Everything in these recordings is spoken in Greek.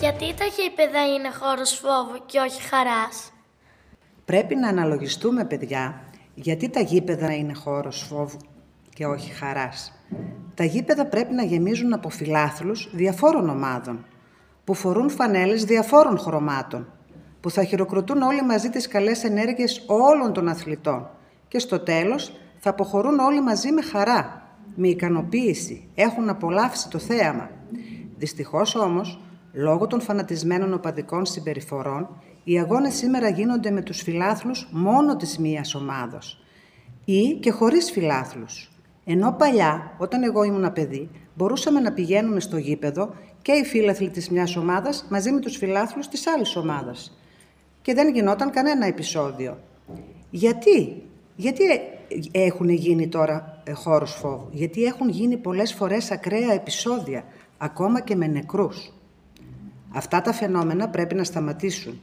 Γιατί τα γήπεδα είναι χώρος φόβου και όχι χαράς? Πρέπει να αναλογιστούμε, παιδιά, γιατί τα γήπεδα είναι χώρος φόβου και όχι χαράς. Τα γήπεδα πρέπει να γεμίζουν από φιλάθλους διαφόρων ομάδων, που φορούν φανέλες διαφόρων χρωμάτων, που θα χειροκροτούν όλοι μαζί τις καλές ενέργειες όλων των αθλητών και στο τέλος θα αποχωρούν όλοι μαζί με χαρά, με ικανοποίηση, έχουν απολαύσει το θέαμα. Δυστυχώς όμως, λόγω των φανατισμένων οπαδικών συμπεριφορών, οι αγώνες σήμερα γίνονται με τους φιλάθλους μόνο της μίας ομάδος ή και χωρίς φιλάθλους. Ενώ παλιά, όταν εγώ ήμουν παιδί, μπορούσαμε να πηγαίνουμε στο γήπεδο και οι φίλαθλοι της μιας ομάδας μαζί με τους φιλάθλους της άλλης ομάδας. Και δεν γινόταν κανένα επεισόδιο. Γιατί έχουν γίνει τώρα χώρος φόβου? Γιατί έχουν γίνει πολλές φορές ακραία επεισόδια, ακόμα και με νεκρούς. Αυτά τα φαινόμενα πρέπει να σταματήσουν.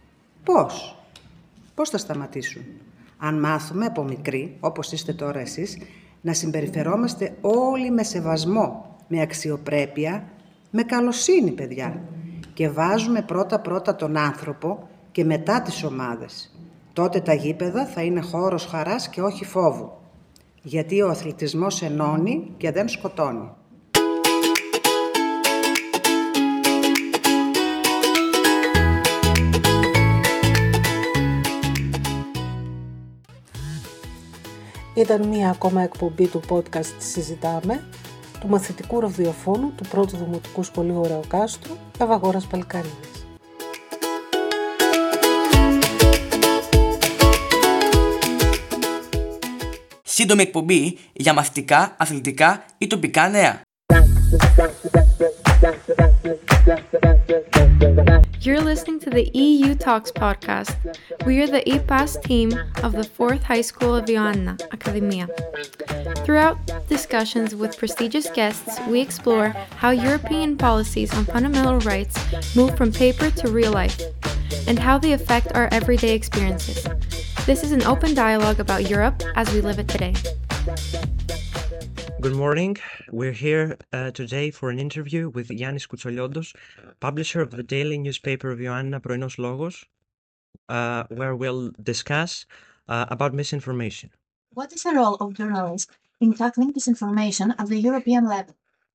Πώς θα σταματήσουν? Αν μάθουμε από μικροί, όπως είστε τώρα εσείς, να συμπεριφερόμαστε όλοι με σεβασμό, με αξιοπρέπεια, με καλοσύνη, παιδιά. Και βάζουμε πρώτα τον άνθρωπο και μετά τις ομάδες. Τότε τα γήπεδα θα είναι χώρος χαράς και όχι φόβου. Γιατί ο αθλητισμός ενώνει και δεν σκοτώνει. Ήταν μία ακόμα εκπομπή του podcast «Συζητάμε», του μαθητικού ραδιοφώνου του Πρώτου Δημοτικού Σχολείου Ωρεοκάστρου, Ευαγόρας Παλικαρίδης. Σύντομη εκπομπή για μαθητικά, αθλητικά ή τοπικά νέα. You're listening to the EU Talks podcast. We are the EPAS team of the 4th High School of Ioanna Academia. Throughout discussions with prestigious guests, we explore how European policies on fundamental rights move from paper to real life, and how they affect our everyday experiences. This is an open dialogue about Europe as we live it today. Good morning. We're here today for an interview with Yannis Koutsolioudos, publisher of the daily newspaper of Ioanna Πρωινός Λόγος, where we'll discuss about misinformation. What is the role of journalists in tackling disinformation at the European level?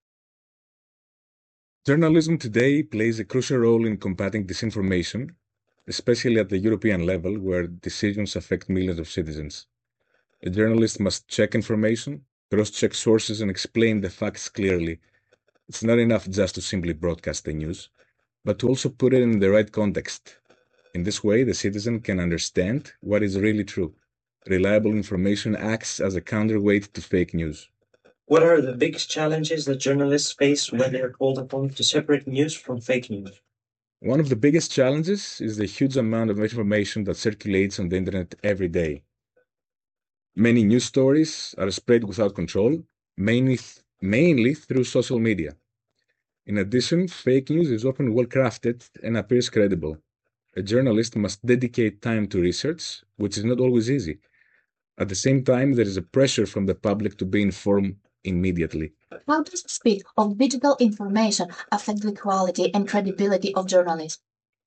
Journalism today plays a crucial role in combating disinformation, especially at the European level, where decisions affect millions of citizens. A journalist must check information, cross-check sources, and explain the facts clearly. It's not enough just to simply broadcast the news, but to also put it in the right context. In this way, the citizen can understand what is really true. Reliable information acts as a counterweight to fake news. What are the biggest challenges that journalists face when they are called upon to separate news from fake news? One of the biggest challenges is the huge amount of information that circulates on the internet every day. Many news stories are spread without control, mainly through social media. In addition, fake news is often well-crafted and appears credible. A journalist must dedicate time to research, which is not always easy. At the same time, there is a pressure from the public to be informed immediately. How does the speed of digital information affect the quality and credibility of journalism?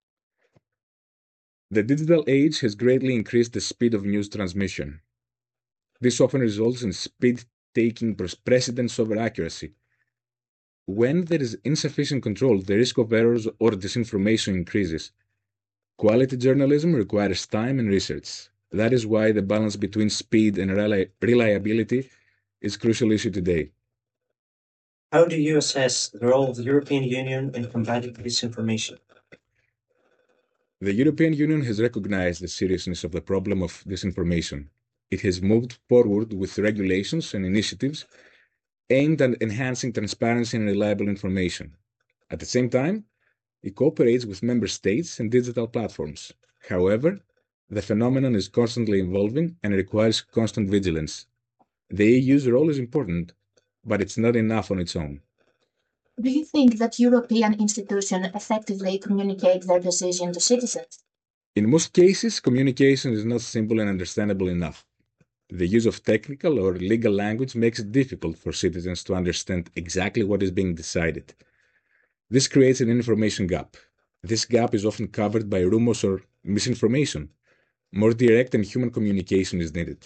The digital age has greatly increased the speed of news transmission. This often results in speed taking precedence over accuracy. When there is insufficient control, the risk of errors or disinformation increases. Quality journalism requires time and research. That is why the balance between speed and reliability is a crucial issue today. How do you assess the role of the European Union in combating disinformation? The European Union has recognized the seriousness of the problem of disinformation. It has moved forward with regulations and initiatives aimed at enhancing transparency and reliable information. At the same time, it cooperates with member states and digital platforms. However, the phenomenon is constantly evolving and requires constant vigilance. The EU's role is important, but it's not enough on its own. Do you think that European institutions effectively communicate their decision to citizens? In most cases, communication is not simple and understandable enough. The use of technical or legal language makes it difficult for citizens to understand exactly what is being decided. This creates an information gap. This gap is often covered by rumors or misinformation. More direct and human communication is needed.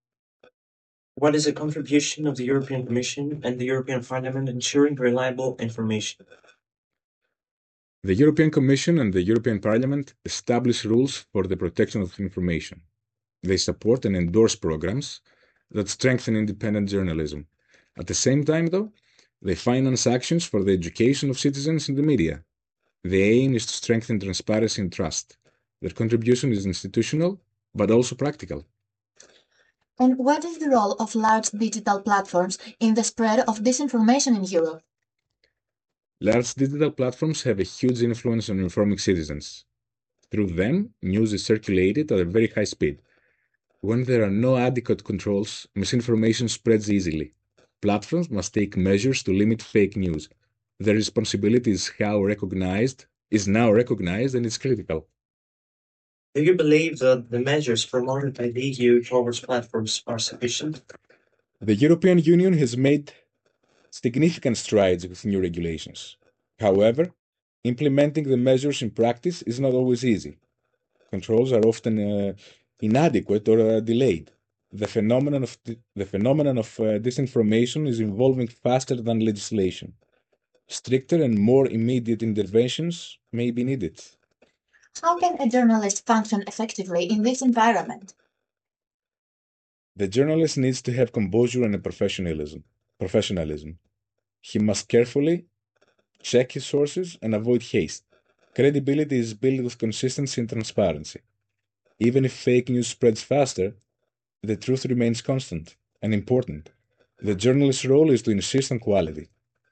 What is the contribution of the European Commission and the European Parliament ensuring reliable information? The European Commission and the European Parliament establish rules for the protection of information. They support and endorse programs that strengthen independent journalism. At the same time, though, they finance actions for the education of citizens in the media. The aim is to strengthen transparency and trust. Their contribution is institutional, but also practical. And what is the role of large digital platforms in the spread of disinformation in Europe? Large digital platforms have a huge influence on informing citizens. Through them, news is circulated at a very high speed. When there are no adequate controls, misinformation spreads easily. Platforms must take measures to limit fake news. Their responsibility is now recognized and it's critical. Do you believe that the measures promoted by the EU towards platforms are sufficient? The European Union has made significant strides with new regulations. However, implementing the measures in practice is not always easy. Controls are often inadequate or delayed. The phenomenon of disinformation is evolving faster than legislation. Stricter and more immediate interventions may be needed. How can a journalist function effectively in this environment? The journalist needs to have composure and professionalism. He must carefully check his sources and avoid haste. Credibility is built with consistency and transparency. Even if fake news spreads faster, the truth remains constant and important. The journalist's role is to insist on quality.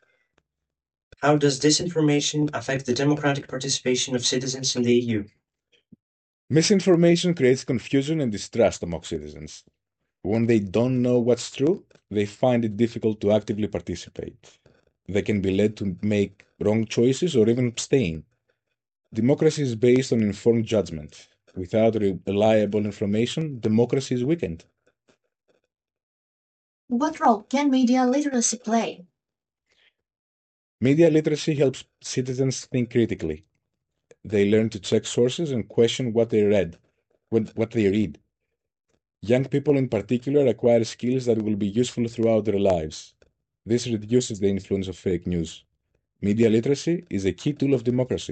How does disinformation affect the democratic participation of citizens in the EU? Misinformation creates confusion and distrust among citizens. When they don't know what's true, they find it difficult to actively participate. They can be led to make wrong choices or even abstain. Democracy is based on informed judgment. Without reliable information, democracy is weakened. What role can media literacy play? Media literacy helps citizens think critically. They learn to check sources and question what they read. Young people in particular acquire skills that will be useful throughout their lives. This reduces the influence of fake news. Media literacy is a key tool of democracy.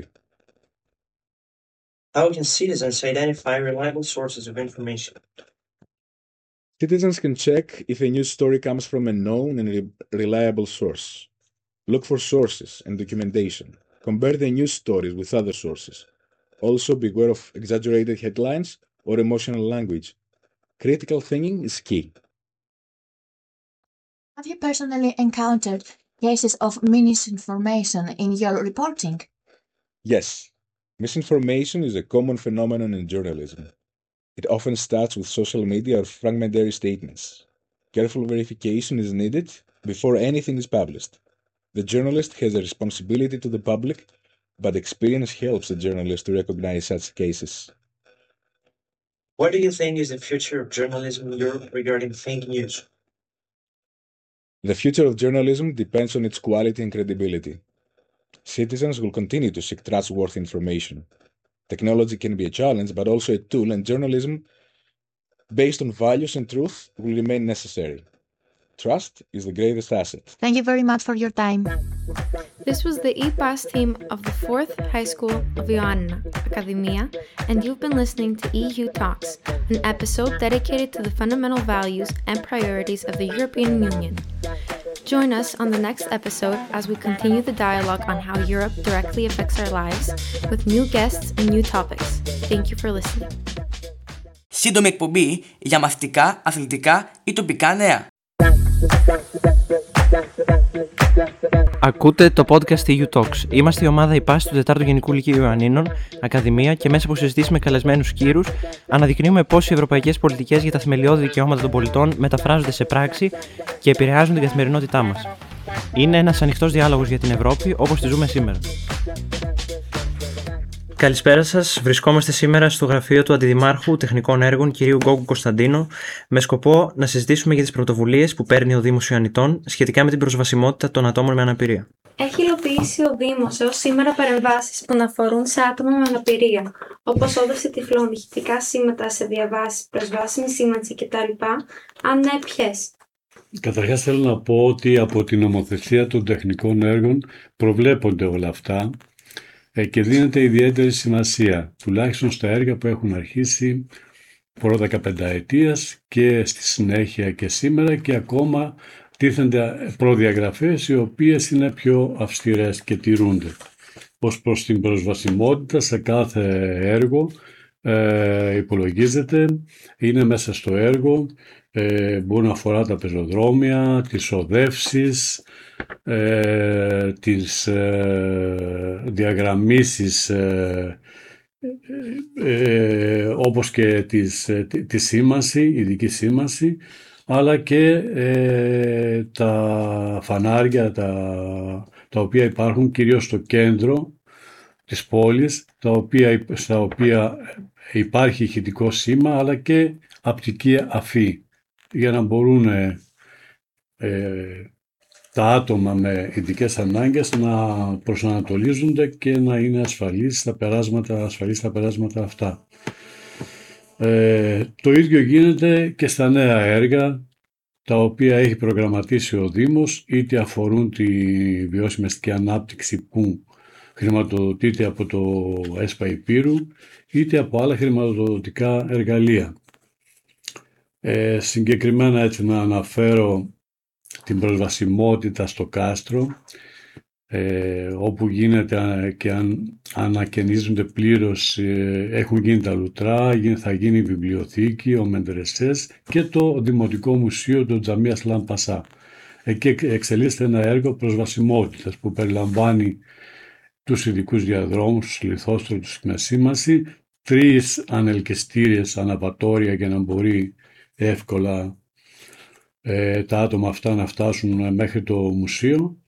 How can citizens identify reliable sources of information? Citizens can check if a news story comes from a known and reliable source. Look for sources and documentation. Compare the news stories with other sources. Also, beware of exaggerated headlines or emotional language. Critical thinking is key. Have you personally encountered cases of misinformation in your reporting? Yes, misinformation is a common phenomenon in journalism. It often starts with social media or fragmentary statements. Careful verification is needed before anything is published. The journalist has a responsibility to the public, but experience helps the journalist to recognize such cases. What do you think is the future of journalism in Europe regarding fake news? The future of journalism depends on its quality and credibility. Citizens will continue to seek trustworthy information. Technology can be a challenge, but also a tool, and journalism based on values and truth will remain necessary. Trust is the greatest asset. Thank you very much for your time. This was the EPAS team of the 4th High School of Ioanna Academia, and you've been listening to EU Talks, an episode dedicated to the fundamental values and priorities of the European Union. Join us on the next episode as we continue the dialogue on how Europe directly affects our lives with new guests and new topics. Thank you for listening. Σύντομη εκπομπή για μαθητικά, αθλητικά ή τοπικά νέα. Ακούτε το podcast EU Talks. Είμαστε η ομάδα ΥΠΑΣ του 4ου Γενικού Λυκείου Ιωαννίνων, Ακαδημία, και μέσα από συζητήσεις με καλεσμένους κύρους αναδεικνύουμε πώς οι ευρωπαϊκές πολιτικές για τα θεμελιώδη δικαιώματα των πολιτών μεταφράζονται σε πράξη και επηρεάζουν την καθημερινότητά μας. Είναι ένας ανοιχτός διάλογος για την Ευρώπη όπως τη ζούμε σήμερα. Καλησπέρα σας. Βρισκόμαστε σήμερα στο γραφείο του Αντιδημάρχου Τεχνικών Έργων κ. Γκόγκου Κωνσταντίνου με σκοπό να συζητήσουμε για τις πρωτοβουλίες που παίρνει ο Δήμος Ιωαννιτών σχετικά με την προσβασιμότητα των ατόμων με αναπηρία. Έχει υλοποιήσει υλοποιήσει ο Δήμος έως σήμερα παρεμβάσεις που να αφορούν σε άτομα με αναπηρία, όπως όδωση τυφλών, ηχητικά σήματα σε διαβάσεις, προσβάσιμη σήμανση κτλ. Αν ναι, ποιες? Καταρχάς θέλω να πω ότι από την νομοθεσία των τεχνικών έργων προβλέπονται όλα αυτά και δίνεται ιδιαίτερη σημασία, τουλάχιστον στα έργα που έχουν αρχίσει προ 15 ετίας και στη συνέχεια και σήμερα, και ακόμα τίθενται προδιαγραφές οι οποίες είναι πιο αυστηρές και τηρούνται. Ως προς την προσβασιμότητα σε κάθε έργο υπολογίζεται, είναι μέσα στο έργο, μπορεί να αφορά τα πεζοδρόμια, τις οδεύσεις, τις διαγραμμίσεις, όπως και τη σήμανση, ειδική σήμανση, αλλά και τα φανάρια τα οποία υπάρχουν κυρίως στο κέντρο της πόλης, στα οποία υπάρχει ηχητικό σήμα αλλά και απτική αφή, για να μπορούν τα άτομα με ειδικές ανάγκες να προσανατολίζονται και να είναι ασφαλείς στα περάσματα αυτά. Το ίδιο γίνεται και στα νέα έργα τα οποία έχει προγραμματίσει ο Δήμος, είτε αφορούν τη βιώσιμη αστική ανάπτυξη που χρηματοδοτείται από το ΕΣΠΑ Υπήρου, είτε από άλλα χρηματοδοτικά εργαλεία. Συγκεκριμένα έτσι να αναφέρω την προσβασιμότητα στο κάστρο, όπου γίνεται και ανακαινίζονται πλήρως, έχουν γίνει τα λουτρά, θα γίνει η βιβλιοθήκη, ο Μεντρεσές και το Δημοτικό Μουσείο του Τζαμία Λαμπασά. Εκεί εξελίσσεται ένα έργο προσβασιμότητας που περιλαμβάνει τους ειδικούς διαδρόμους, τους λιθόστρωτους με σήμανση, 3 ανελκυστήριες αναβατόρια για να μπορεί εύκολα τα άτομα αυτά να φτάσουν μέχρι το μουσείο,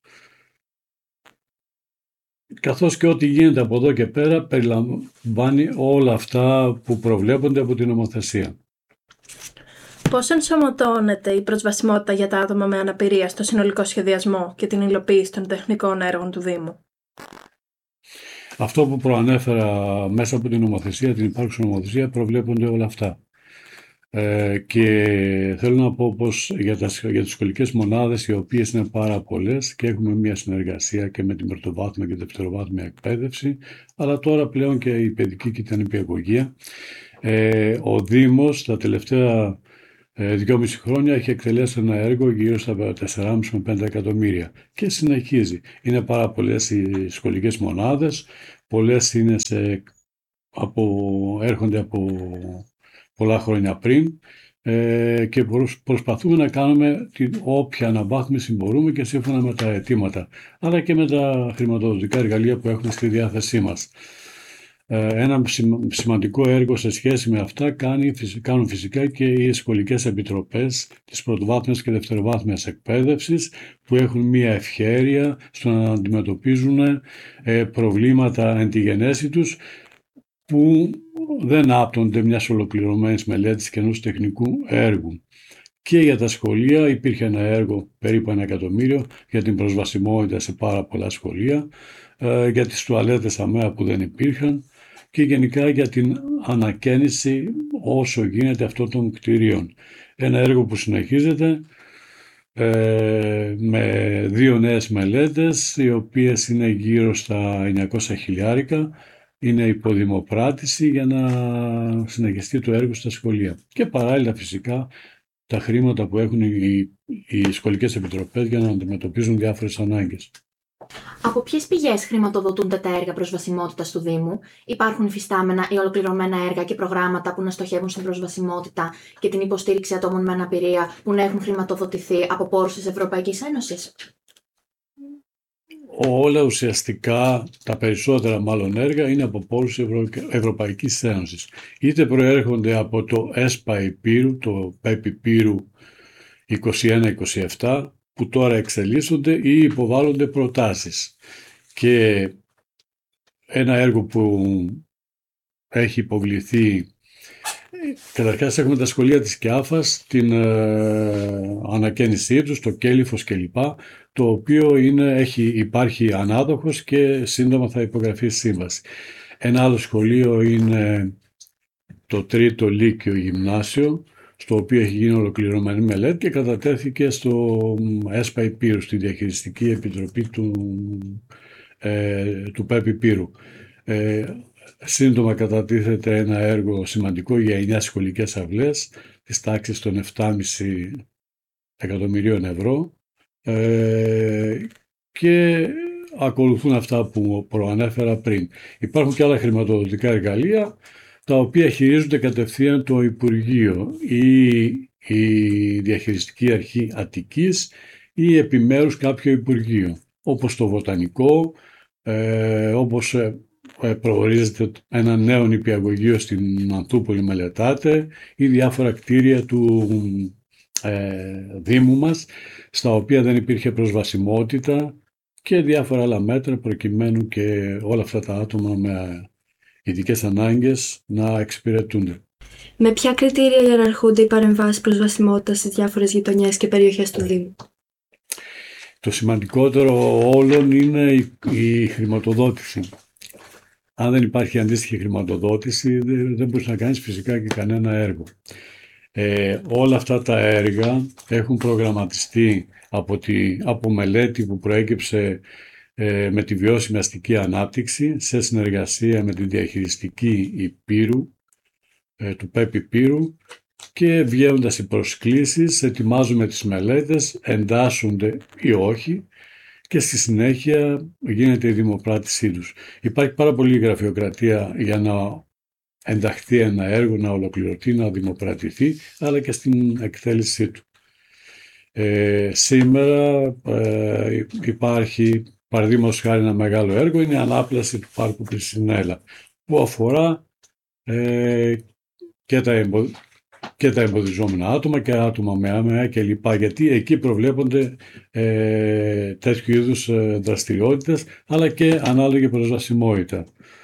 καθώς και ό,τι γίνεται από εδώ και πέρα περιλαμβάνει όλα αυτά που προβλέπονται από την νομοθεσία. Πώς ενσωματώνεται η προσβασιμότητα για τα άτομα με αναπηρία στο συνολικό σχεδιασμό και την υλοποίηση των τεχνικών έργων του Δήμου? Αυτό που προανέφερα, μέσα από την νομοθεσία, την υπάρχουσα νομοθεσία, προβλέπονται όλα αυτά. Και θέλω να πω πως για τις σχολικές μονάδες, οι οποίες είναι πάρα πολλές και έχουμε μια συνεργασία και με την πρωτοβάθμια και δευτεροβάθμια εκπαίδευση, αλλά τώρα πλέον και η παιδική και την νηπιαγωγία, ο Δήμος τα τελευταία 2,5 χρόνια έχει εκτελέσει ένα έργο γύρω στα 4,5 με 5 εκατομμύρια και συνεχίζει. Είναι πάρα πολλές οι σχολικές μονάδες, πολλές είναι έρχονται από πολλά χρόνια πριν, και προσπαθούμε να κάνουμε όποια αναβάθμιση μπορούμε και σύμφωνα με τα αιτήματα, αλλά και με τα χρηματοδοτικά εργαλεία που έχουμε στη διάθεσή μας. Ένα σημαντικό έργο σε σχέση με αυτά κάνουν φυσικά και οι σχολικές επιτροπές της πρωτοβάθμιας και δευτεροβάθμιας εκπαίδευσης, που έχουν μία ευχέρεια στο να αντιμετωπίζουν προβλήματα εν τη γενέση τους που δεν άπτονται μιας ολοκληρωμένης μελέτης και ενός τεχνικού έργου. Και για τα σχολεία υπήρχε ένα έργο περίπου 1 εκατομμύριο για την προσβασιμότητα σε πάρα πολλά σχολεία, για τις τουαλέτες ΑΜΕΑ που δεν υπήρχαν και γενικά για την ανακαίνιση όσο γίνεται αυτών των κτηρίων. Ένα έργο που συνεχίζεται με 2 νέες μελέτες, οι οποίες είναι γύρω στα 900 χιλιάρικα. Είναι υποδημοπράτηση για να συνεχιστεί το έργο στα σχολεία. Και παράλληλα φυσικά τα χρήματα που έχουν οι σχολικές επιτροπές για να αντιμετωπίζουν διάφορες ανάγκες. Από ποιες πηγές χρηματοδοτούνται τα έργα προσβασιμότητας του Δήμου? Υπάρχουν υφιστάμενα ή ολοκληρωμένα έργα και προγράμματα που να στοχεύουν στην προσβασιμότητα και την υποστήριξη ατόμων με αναπηρία που να έχουν χρηματοδοτηθεί από πόρους της Ευρωπαϊκής Ένωσης? Όλα ουσιαστικά, τα περισσότερα μάλλον έργα, είναι από πόρους της Ευρωπαϊκής Ένωσης. Είτε προέρχονται από το ΕΣΠΑ Υπήρου, το ΠΕΠ Υπήρου 21-27, που τώρα εξελίσσονται ή υποβάλλονται προτάσεις. Και ένα έργο που έχει υποβληθεί, καταρχάς έχουμε τα σχολεία της ΚΙΑΦΑΣ, την ανακαίνισή τους, το κέλυφος κλπ. το οποίο υπάρχει ανάδοχος και σύντομα θα υπογραφεί σύμβαση. Ένα άλλο σχολείο είναι το 3ο Λύκειο Γυμνάσιο, στο οποίο έχει γίνει ολοκληρωμένη μελέτη και κατατέθηκε στο ΕΣΠΑ Υπήρου, στη Διαχειριστική Επιτροπή του ΠΕΠ Υπήρου. Σύντομα κατατίθεται ένα έργο σημαντικό για 9 σχολικές αυλές της τάξης των 7,5 εκατομμυρίων ευρώ και ακολουθούν αυτά που προανέφερα πριν. Υπάρχουν και άλλα χρηματοδοτικά εργαλεία τα οποία χειρίζονται κατευθείαν το Υπουργείο ή η Διαχειριστική Αρχή Αττικής ή επιμέρους κάποιο Υπουργείο, όπως το Βοτανικό, όπως προορίζεται ένα νέο νηπιαγωγείο στην Ανθούπολη μελετάτε, ή διάφορα κτίρια του Δήμου μας, στα οποία δεν υπήρχε προσβασιμότητα και διάφορα άλλα μέτρα προκειμένου και όλα αυτά τα άτομα με ειδικές ανάγκες να εξυπηρετούνται. Με ποια κριτήρια ιεραρχούνται οι παρεμβάσεις προσβασιμότητας στις διάφορες γειτονιές και περιοχές του Δήμου? Το σημαντικότερο όλων είναι η χρηματοδότηση. Αν δεν υπάρχει αντίστοιχη χρηματοδότηση, δεν μπορείς να κάνεις φυσικά και κανένα έργο. Όλα αυτά τα έργα έχουν προγραμματιστεί από μελέτη που προέκυψε με τη βιώσιμη αστική ανάπτυξη σε συνεργασία με τη Διαχειριστική Υπήρου, του ΠΕΠ Υπήρου, και βγαίνοντας οι προσκλήσεις ετοιμάζουμε τις μελέτες, εντάσσονται ή όχι και στη συνέχεια γίνεται η δημοπράτησή τους. Υπάρχει πάρα πολλή γραφειοκρατία για να ενταχθεί ένα έργο, να ολοκληρωθεί, να δημοπρατηθεί, αλλά και στην εκτέλεσή του. Σήμερα υπάρχει, παραδείγματος χάρη, ένα μεγάλο έργο, είναι η ανάπλαση του πάρκου Πρυσινέλα, που αφορά και τα εμποδιζόμενα άτομα και άτομα με ΑΜΕΑ κλπ. Γιατί εκεί προβλέπονται τέτοιου είδους δραστηριότητες, αλλά και ανάλογη προσβασιμότητα.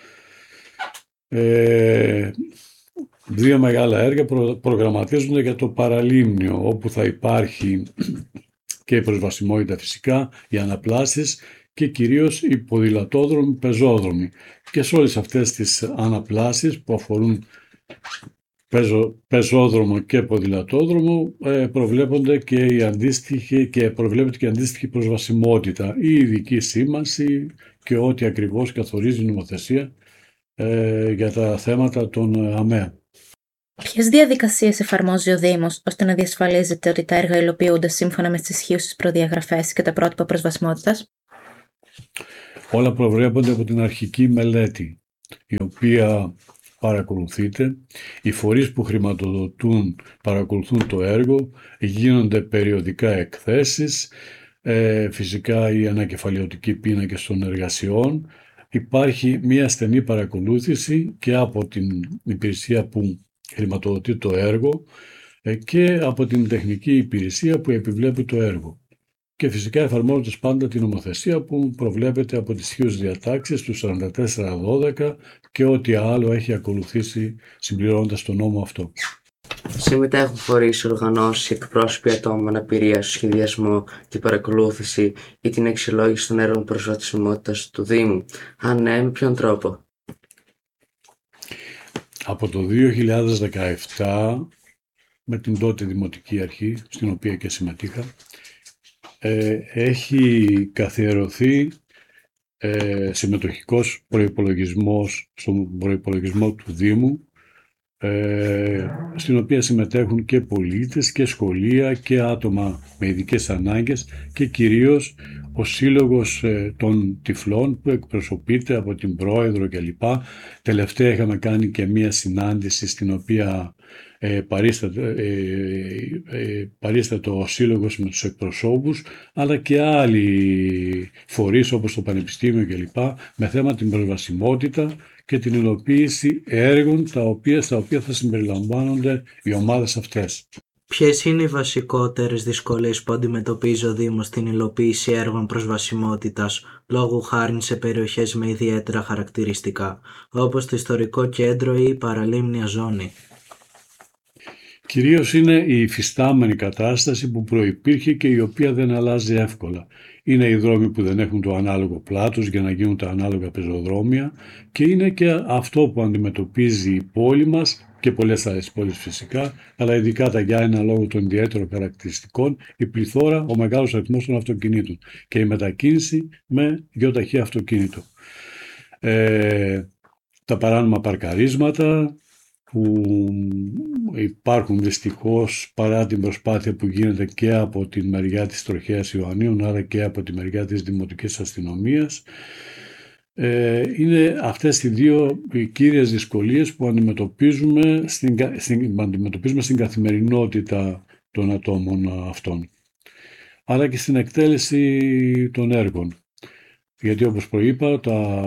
2 μεγάλα έργα προγραμματίζονται για το Παραλίμνιο, όπου θα υπάρχει και η προσβασιμότητα φυσικά, οι αναπλάσεις και κυρίως οι ποδηλατόδρομοι, πεζόδρομοι. Και σε όλες αυτές τις αναπλάσεις που αφορούν πεζόδρομο και ποδηλατόδρομο προβλέπονται και προβλέπεται και αντίστοιχη προσβασιμότητα ή ειδική σήμανση και ό,τι ακριβώς καθορίζει η νομοθεσία για τα θέματα των ΑΜΕΑ. Ποιες διαδικασίες εφαρμόζει ο Δήμος ώστε να διασφαλίζεται ότι τα έργα υλοποιούνται σύμφωνα με τις ισχύουσες προδιαγραφές και τα πρότυπα προσβασιμότητας? Όλα προβλέπονται από την αρχική μελέτη, η οποία παρακολουθείται. Οι φορείς που χρηματοδοτούν παρακολουθούν το έργο, γίνονται περιοδικά εκθέσεις, φυσικά οι ανακεφαλαιωτικοί πίνακες των εργασιών. Υπάρχει μια στενή παρακολούθηση και από την υπηρεσία που χρηματοδοτεί το έργο και από την τεχνική υπηρεσία που επιβλέπει το έργο. Και φυσικά εφαρμόζοντας πάντα την νομοθεσία που προβλέπεται από τις ισχύουσες διατάξεις του 44-12 και ό,τι άλλο έχει ακολουθήσει συμπληρώνοντας τον νόμο αυτό. Συμμετέχουν φορείς, οργανώσεις, εκπρόσωποι ατόμων με αναπηρία στο σχεδιασμό, την παρακολούθηση ή την αξιολόγηση των έργων προσβασιμότητας του Δήμου? Αν ναι, με ποιον τρόπο? Από το 2017, με την τότε Δημοτική Αρχή, στην οποία και συμμετείχα, έχει καθιερωθεί συμμετοχικός προϋπολογισμός στον προϋπολογισμό του Δήμου, στην οποία συμμετέχουν και πολίτες και σχολεία και άτομα με ειδικές ανάγκες και κυρίως ο Σύλλογος των Τυφλών που εκπροσωπείται από την Πρόεδρο κλπ. Τελευταία είχαμε κάνει και μία συνάντηση στην οποία παρίσταται ο Σύλλογος με τους εκπροσώπους, αλλά και άλλοι φορείς όπως το Πανεπιστήμιο κλπ. Με θέμα την προσβασιμότητα και την υλοποίηση έργων στα οποία θα συμπεριλαμβάνονται οι ομάδες αυτές. Ποιες είναι οι βασικότερες δυσκολίες που αντιμετωπίζει ο Δήμος στην υλοποίηση έργων προσβασιμότητας, λόγου χάριν σε περιοχές με ιδιαίτερα χαρακτηριστικά, όπως το ιστορικό κέντρο ή η παραλίμνια ζώνη? Κυρίως είναι η υφιστάμενη κατάσταση που προϋπήρχε και η οποία δεν αλλάζει εύκολα. είναι οι δρόμοι που δεν έχουν το ανάλογο πλάτος για να γίνουν τα ανάλογα πεζοδρόμια και είναι και αυτό που αντιμετωπίζει η πόλη μας και πολλές άλλες πόλεις φυσικά, αλλά ειδικά τα Γιάννενα λόγω των ιδιαίτερων χαρακτηριστικών, η πληθώρα, ο μεγάλος αριθμός των αυτοκινήτων και η μετακίνηση με γιοταχή αυτοκίνητο. Τα παράνομα παρκαρίσματα που υπάρχουν δυστυχώς παρά την προσπάθεια που γίνεται και από τη μεριά της Τροχέας Ιωαννίνων αλλά και από τη μεριά της Δημοτικής Αστυνομίας. Είναι αυτές οι δύο οι κύριες δυσκολίες που αντιμετωπίζουμε στην καθημερινότητα των ατόμων αυτών, αλλά και στην εκτέλεση των έργων. Γιατί όπως προείπα,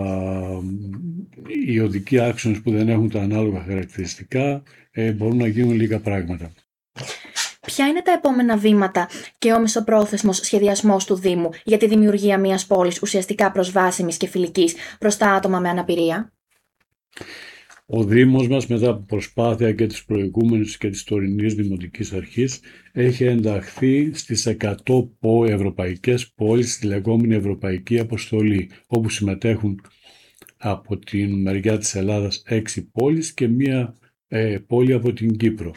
οι οδικοί άξονες που δεν έχουν τα ανάλογα χαρακτηριστικά μπορούν να γίνουν λίγα πράγματα. Ποια είναι τα επόμενα βήματα και ο μεσοπρόθεσμος σχεδιασμός του Δήμου για τη δημιουργία μιας πόλης ουσιαστικά προσβάσιμης και φιλικής προς τα άτομα με αναπηρία? Ο Δήμος μας, μετά από προσπάθεια και της προηγούμενης και της τωρινής Δημοτικής Αρχής, έχει ενταχθεί στις 100 ευρωπαϊκές πόλεις στη λεγόμενη Ευρωπαϊκή Αποστολή, όπου συμμετέχουν από την μεριά της Ελλάδας 6 πόλεις και μία πόλη από την Κύπρο.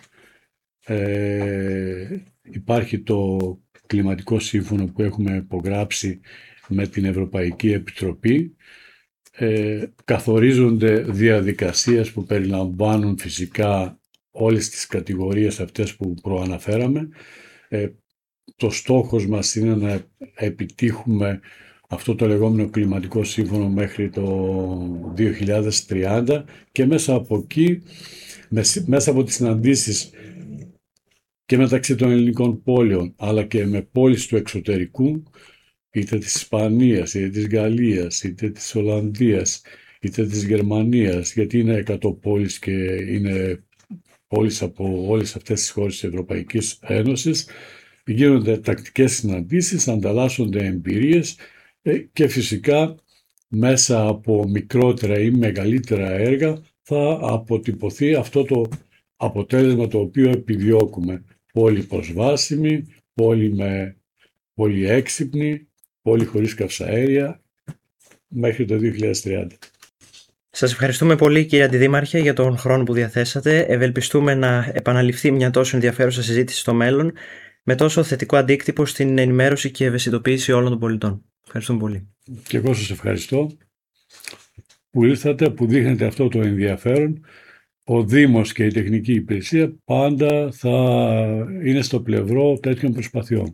Υπάρχει το κλιματικό σύμφωνο που έχουμε υπογράψει με την Ευρωπαϊκή Επιτροπή. Καθορίζονται διαδικασίες που περιλαμβάνουν φυσικά όλες τις κατηγορίες αυτές που προαναφέραμε. Το στόχος μας είναι να επιτύχουμε αυτό το λεγόμενο κλιματικό σύμφωνο μέχρι το 2030 και μέσα από εκεί, μέσα από τις συναντήσεις και μεταξύ των ελληνικών πόλεων αλλά και με πόλεις του εξωτερικού, είτε της Ισπανίας, είτε της Γαλλίας, είτε της Ολλανδίας, είτε της Γερμανίας, γιατί είναι 100 πόλεις και είναι πόλεις από όλες αυτές τις χώρες της Ευρωπαϊκής Ένωσης. Γίνονται τακτικές συναντήσεις, ανταλλάσσονται εμπειρίες και φυσικά μέσα από μικρότερα ή μεγαλύτερα έργα θα αποτυπωθεί αυτό το αποτέλεσμα το οποίο επιδιώκουμε. Πόλη προσβάσιμη, πόλη έξυπνη, πόλη χωρίς καυσαέρια μέχρι το 2030. Σας ευχαριστούμε πολύ, κύριε Αντιδήμαρχε, για τον χρόνο που διαθέσατε. Ευελπιστούμε να επαναληφθεί μια τόσο ενδιαφέρουσα συζήτηση στο μέλλον με τόσο θετικό αντίκτυπο στην ενημέρωση και ευαισθητοποίηση όλων των πολιτών. Ευχαριστούμε πολύ. Και εγώ σας ευχαριστώ που ήρθατε, που δείχνετε αυτό το ενδιαφέρον. Ο Δήμος και η Τεχνική Υπηρεσία πάντα θα είναι στο πλευρό τέτοιων προσπαθειών.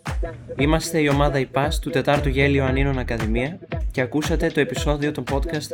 Είμαστε η ομάδα ΙΠΑΣ του 4ου Γέλιο Ιωαννίνων Ακαδημία και ακούσατε το επεισόδιο των podcast